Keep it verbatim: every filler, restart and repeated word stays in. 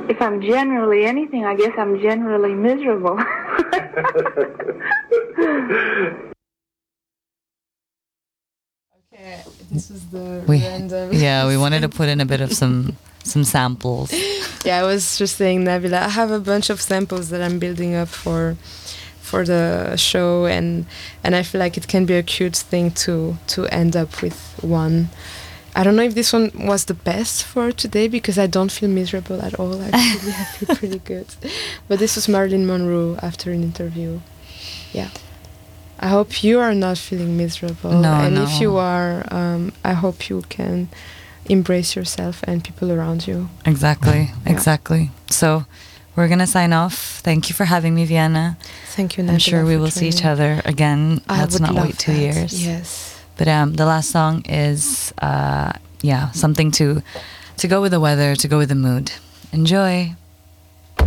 if I'm generally anything, I guess I'm generally miserable. Okay, this is the We, random. yeah, we wanted to put in a bit of some some samples. Yeah, I was just saying, Nabila, I have a bunch of samples that I'm building up for for the show, and and I feel like it can be a cute thing to to end up with one. I don't know if this one was the best for today because I don't feel miserable at all. Actually, I feel pretty good. But this was Marilyn Monroe after an interview. Yeah. I hope you are not feeling miserable. No, and no. if you are, um, I hope you can embrace yourself and people around you. Exactly, Yeah. exactly. So we're going to sign off. Thank you for having me, Vienna. Thank you, Nabila, I'm sure we for will see each joining. other again. I Let's would not love wait two that. years. Yes. But um, the last song is, uh, yeah, something to to go with the weather, to go with the mood. Enjoy.